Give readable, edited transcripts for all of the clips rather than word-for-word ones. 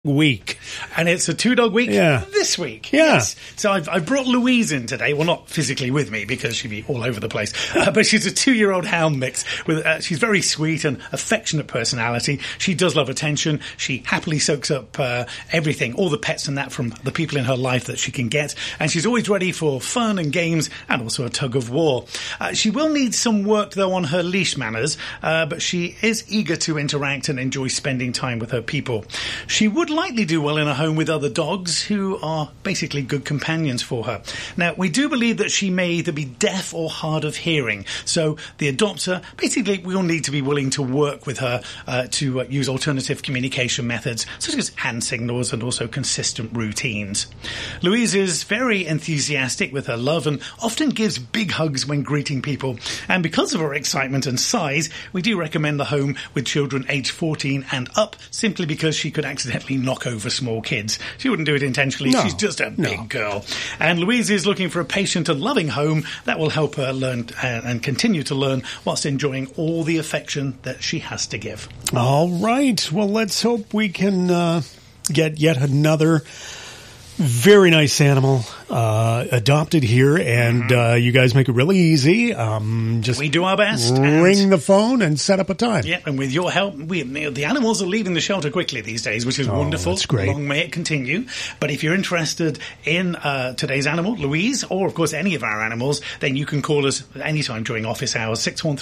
week. And it's a 2-dog week this week. Yeah. Yes. So I've brought Louise in today. Well, not physically with me because she'd be all over the place. But she's a 2-year-old hound mix. She's very sweet and affectionate personality. She does love attention. She happily soaks up everything, all the pets and that from the people in her life that she can get. And she's always ready for fun and games and also a tug of war. She will need some work, though, on her leash manners. But she is eager to interact and enjoy spending time with her people. She would likely do well in a home with other dogs who are basically good companions for her. Now, we do believe that she may either be deaf or hard of hearing, so the adopter basically will need to be willing to work with her to use alternative communication methods such as hand signals and also consistent routines. Louise is very enthusiastic with her love and often gives big hugs when greeting people, and because of her excitement and size, we do recommend the home with children aged 14 and up, simply because she could accidentally knock over small kids. She wouldn't do it intentionally. No, she's just a big girl. And Louise is looking for a patient and loving home that will help her learn and continue to learn whilst enjoying all the affection that she has to give. All right. Well, let's hope we can get yet another very nice animal adopted here, and you guys make it really easy. Just we do our best. Ring the phone and set up a time. Yeah, and with your help, the animals are leaving the shelter quickly these days, which is wonderful. That's great. Long may it continue. But if you're interested in today's animal, Louise, or of course any of our animals, then you can call us anytime during office hours,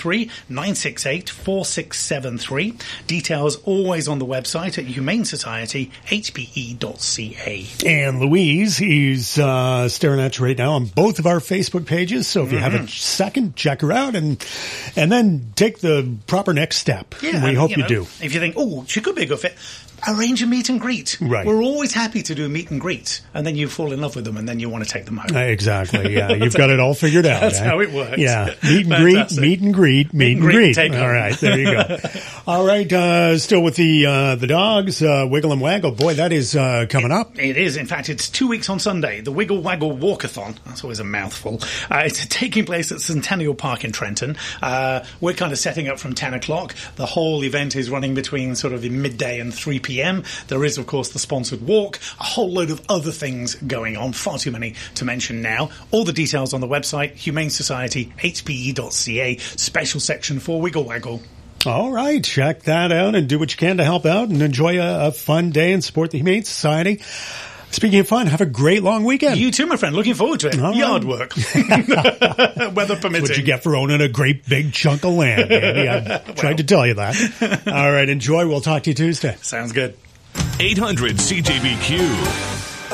613-968-4673. Details always on the website at Humane Society, hpe.ca. And Louise is staring at you right now on both of our Facebook pages. So if you have a second, check her out and then take the proper next step. Yeah, we hope you do. If you think, oh, she could be a good fit, arrange a meet and greet. Right. We're always happy to do a meet and greet, and then you fall in love with them, and then you want to take them home. Exactly. Yeah, you've got it all figured out. That's how it works. Yeah, meet and greet, meet and greet, meet and greet. Take all home. right, there you go. All right, still with the dogs, Wiggle and Waggle. Boy, that is coming up. It is. In fact, it's 2 weeks on Sunday. The Wiggle Waggle Walkathon. That's always a mouthful. It's taking place at Centennial Park in Trenton. We're kind of setting up from 10 o'clock. The whole event is running between sort of midday and 3 p.m. There is, of course, the sponsored walk, a whole load of other things going on, far too many to mention now. All the details on the website, Humane Society, hpe.ca, special section for Wiggle Waggle. All right, check that out and do what you can to help out and enjoy a fun day and support the Humane Society. Speaking of fun, have a great long weekend. You too, my friend. Looking forward to it. All Yard right. work. Weather permitting. That's what you get for owning a great big chunk of land, Andy. I tried to tell you that. All right, enjoy. We'll talk to you Tuesday. Sounds good. 800 CJBQ.